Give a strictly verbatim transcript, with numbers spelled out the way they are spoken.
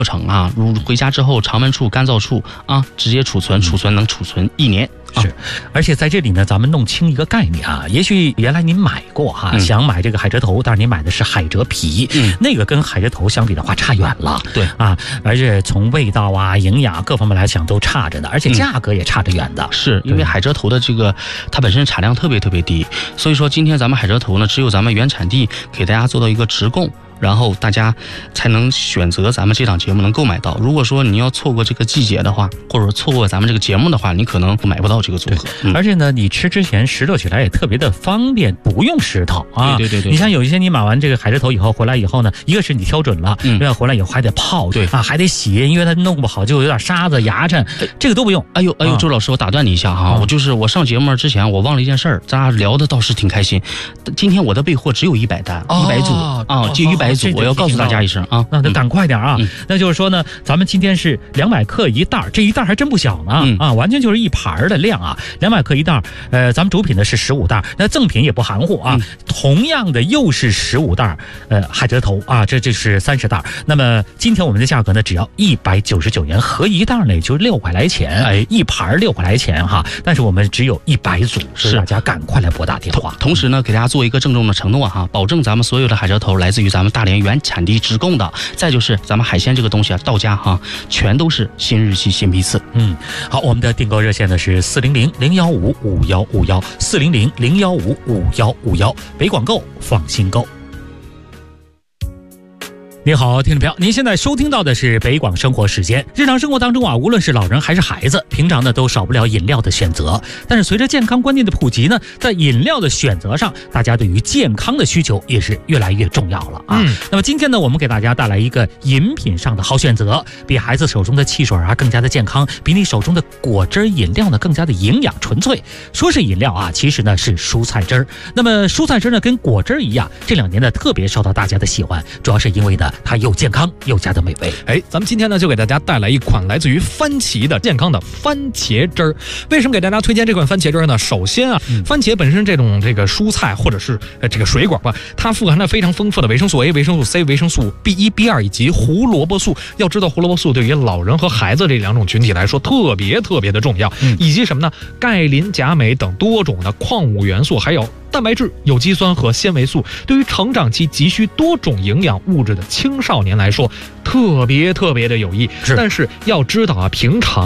程啊，如回家之后常温处、干燥处啊，直接储存，储存能储存一年。 是，而且在这里呢，咱们弄清一个概念啊。也许原来您买过哈、嗯，想买这个海蜇头，但是您买的是海蜇皮，嗯，那个跟海蜇头相比的话差远了。 对啊，而且从味道啊、营养各方面来讲都差着呢，而且价格也差着远的。 嗯、是因为海蜇头的这个它本身产量特别特别低，所以说今天咱们海蜇头呢，只有咱们原产地给大家做到一个直供。然后大家才能选择咱们这档节目能购买到。如果说你要错过这个季节的话，或者说错过咱们这个节目的话，你可能买不到这个组合。 嗯、而且呢，你吃之前石头起来也特别的方便，不用石头啊。 对对对对。 你像有一些你买完这个海蜇头以后回来以后呢，一个是你挑准了，另外、嗯、回来以后还得泡， 对啊，还得洗，因为它弄不好就有点沙子、牙碜，这个都不用。 哎呦哎呦，周老师，我打断你一下哈，嗯、我就是我上节目之前我忘了一件事儿，咱俩聊的倒是挺开心。今天我的备货只有一百单，一百、哦、组啊，就一百组，我要告诉大家。加一声啊， 那得赶快点啊、嗯！那就是说呢，咱们今天是两百克一袋，这一袋还真不小呢、嗯、啊，完全就是一盘的量啊，两百克一袋。呃，咱们主品呢是十五袋，那赠品也不含糊啊，嗯、同样的又是十五袋，呃，海蜇头啊，这就是三十袋。那么今天我们的价格呢，只要一百九十九元，合一袋呢也就六块来钱，哎，一盘六块来钱哈。但是我们只有一百组，是大家赶快来拨打电话。 同时呢，给大家做一个郑重的承诺哈，保证咱们所有的海蜇头来自于咱们大连原产地。直供的，再就是咱们海鲜这个东西啊，到家哈，全都是新日期、新批次。 嗯，好，我们的订购热线呢是四零零零幺五五幺五幺，四零零零幺五五幺五幺，北广购放心购。你好，听众朋友，您现在收听到的是北广生活时间。日常生活当中啊，无论是老人还是孩子，平常呢都少不了饮料的选择。但是随着健康观念的普及呢，在饮料的选择上，大家对于健康的需求也是越来越重要了啊。嗯、那么今天呢，我们给大家带来一个饮品上的好选择，比孩子手中的汽水啊更加的健康，比你手中的果汁饮料呢更加的营养纯粹。说是饮料啊，其实呢是蔬菜汁儿。那么蔬菜汁呢跟果汁一样，这两年呢特别受到大家的喜欢，主要是因为呢。它又健康又加的美味。 哎，咱们今天呢就给大家带来一款来自于番茄的健康的番茄汁儿。为什么给大家推荐这款番茄汁儿呢？首先啊，嗯、番茄本身这种这个蔬菜或者是呃这个水果吧，它富含了非常丰富的维生素 A、维生素 C、维生素 B 一、B 二以及胡萝卜素。要知道胡萝卜素对于老人和孩子这两种群体来说特别特别的重要，嗯、以及什么呢？钙、磷、钾、镁等多种的矿物元素，还有蛋白质、有机酸和纤维素，对于成长期急需多种营养物质的青少年来说，特别特别的有益。但是要知道啊，平常